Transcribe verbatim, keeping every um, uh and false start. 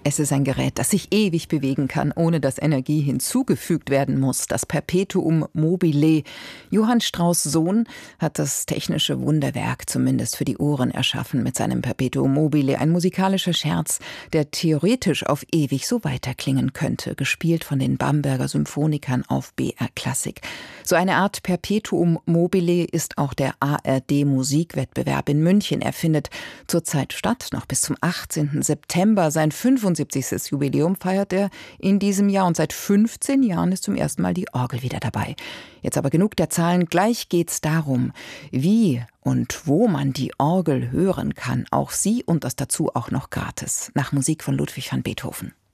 Es ist ein Gerät, das sich ewig bewegen kann, ohne dass Energie hinzugefügt werden muss. Das Perpetuum mobile. Johann Strauss Sohn hat das technische Wunderwerk zumindest für die Ohren erschaffen mit seinem Perpetuum mobile. Ein musikalischer Scherz, der theoretisch auf ewig so weiterklingen könnte. Gespielt von den Bamberger Symphonikern auf B R Klassik. So eine Art Perpetuum mobile ist auch der A R D-Musikwettbewerb in München. Er findet zurzeit statt, noch bis zum achtzehnten September. Sein fünfundsiebzigstes Jubiläum feiert er in diesem Jahr und seit fünfzehn Jahren ist zum ersten Mal die Orgel wieder dabei. Jetzt aber genug der Zahlen, gleich geht's darum, wie und wo man die Orgel hören kann. Auch sie und das dazu auch noch gratis. Nach Musik von Ludwig van Beethoven.